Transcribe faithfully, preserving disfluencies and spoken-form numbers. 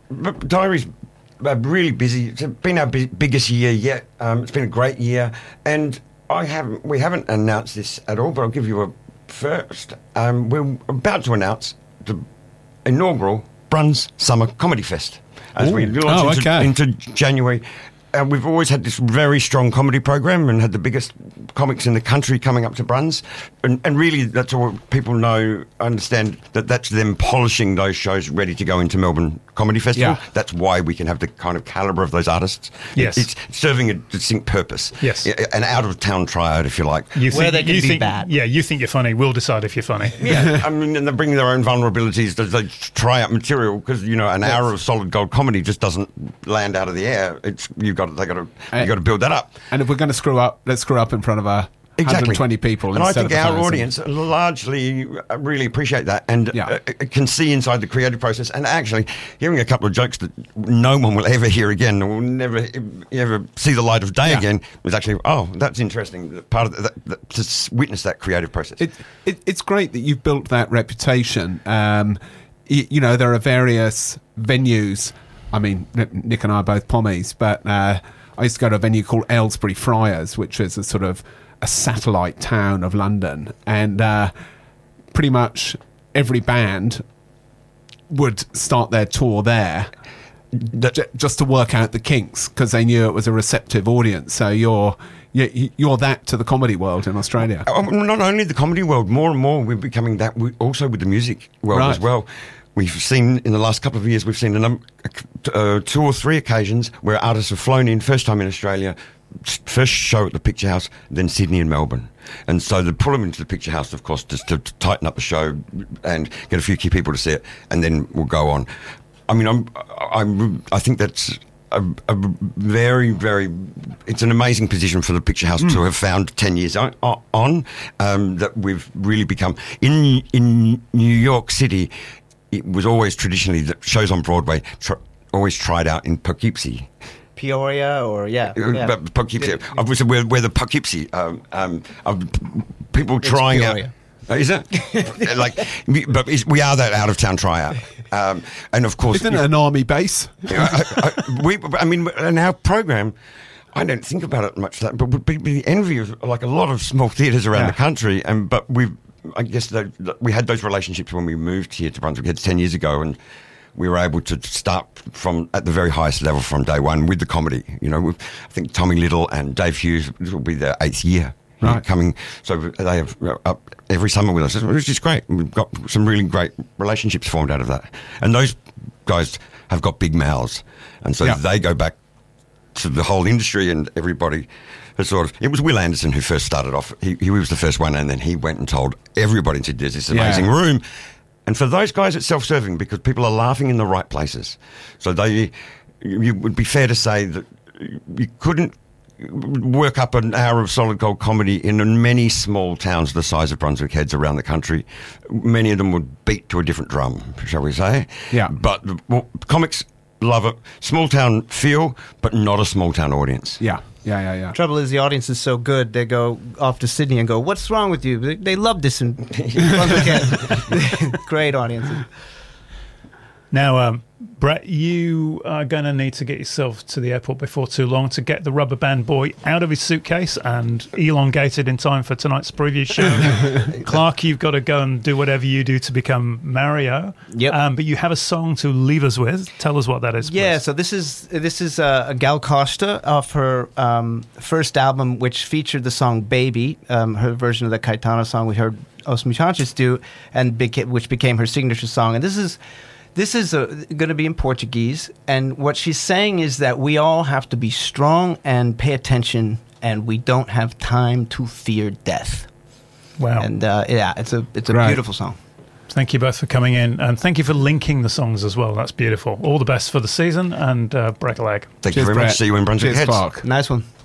Diary's uh, really busy. It's been our b- biggest year yet. Um, it's been a great year, and I haven't. We haven't announced this at all, but I'll give you a first. Um, we're about to announce the inaugural Bruns Summer Comedy Fest as Ooh. we launch oh, into, okay. into January. Uh, we've always had this very strong comedy program and had the biggest comics in the country coming up to Bruns. And, and really, that's all people know, understand that that's them polishing those shows ready to go into Melbourne Comedy Festival. Yeah. That's why we can have the kind of calibre of those artists. Yes. It, it's serving a distinct purpose. Yes. An out-of-town tryout, if you like. You Where they can you be think, bad. Yeah, you think you're funny. We'll decide if you're funny. Yeah, I mean, and they bring their own vulnerabilities. They, they try out material because you know an yes. hour of solid gold comedy just doesn't land out of the air. It's you've got they got to you got to build that up. And if we're going to screw up, let's screw up in front of a exactly. one hundred twenty people. And I instead think of our one thousand. audience largely really appreciate that and Yeah. uh, can see inside the creative process. And actually, hearing a couple of jokes that no one will ever hear again, or will never ever see the light of day Yeah. again, was actually oh, that's interesting. Part of that, that, to witness that creative process. It, it, it's great that you've built that reputation. Um, you, you know, there are various venues. I mean, Nick and I are both pommies, but uh, I used to go to a venue called Aylesbury Friars, which is a sort of a satellite town of London, and uh, pretty much every band would start their tour there j- just to work out the kinks because they knew it was a receptive audience. So you're you're, you're that to the comedy world in Australia. Oh, not only the comedy world, more and more we're becoming that also with the music world Right. as well. We've seen in the last couple of years, we've seen a num- uh, two or three occasions where artists have flown in, first time in Australia, first show at the Picture House, then Sydney and Melbourne. And so they pull them into the Picture House, of course, just to, to tighten up the show and get a few key people to see it, and then we'll go on. I mean, I'm, I'm, I think that's a, a very, very, it's an amazing position for the Picture House mm. to have found ten years on, on um, that we've really become. In, in New York City, it was always traditionally that shows on Broadway tr- always tried out in Poughkeepsie. Peoria or, yeah. yeah. But Poughkeepsie. Yeah. Obviously, we're, we're the Poughkeepsie. Um, um, of people trying it's out. Peoria. Uh, is it? like, we, but it's, we are that out-of-town tryout. Um, and, of course... Isn't it an army base? I, I, we, I mean, in our program... I don't think about it much, that, but would be the envy of like a lot of small theatres around Yeah. the country. And but we, I guess the, the, we had those relationships when we moved here to Brunswick Heads ten years ago, and we were able to start from at the very highest level from day one with the comedy. You know, I think Tommy Little and Dave Hughes, this will be their eighth year. Right. Coming, so they have up every summer with us, which is great. We've got some really great relationships formed out of that, and those guys have got big mouths, and so Yeah. they go back to the whole industry, and everybody has sort of... It was Will Anderson who first started off. He, he was the first one, and then he went and told everybody and said, there's this amazing Yeah. room. And for those guys, it's self-serving because people are laughing in the right places. So they, you would be fair to say that you couldn't work up an hour of solid gold comedy in many small towns the size of Brunswick Heads around the country. Many of them would beat to a different drum, shall we say. Yeah. But well, comics... love it. Small town feel, but not a small town audience. Yeah, yeah, yeah, yeah. Trouble is, the audience is so good, they go off to Sydney and go, what's wrong with you? They, they love this. In Great audiences. Now, um, Brett, you are going to need to get yourself to the airport before too long to get the Rubber Band Boy out of his suitcase and elongated in time for tonight's preview show. Clark, you've got to go and do whatever you do to become Mario. Yep. Um, but you have a song to leave us with. Tell us what that is, please. Yeah, so this is this is uh, Gal Costa off her um, first album, which featured the song Baby, um, her version of the Caetano song we heard Os Muchachos do, and beca- which became her signature song. And this is... This is going to be in Portuguese, and what she's saying is that we all have to be strong and pay attention, and we don't have time to fear death. Wow. And uh, yeah, it's a it's a Right. beautiful song. Thank you both for coming in, and thank you for linking the songs as well. That's beautiful. All the best for the season, and uh, break a leg. Thank Cheers, you very Brett. much. See you in Brunswick Cheers, Heads. Clark. Nice one.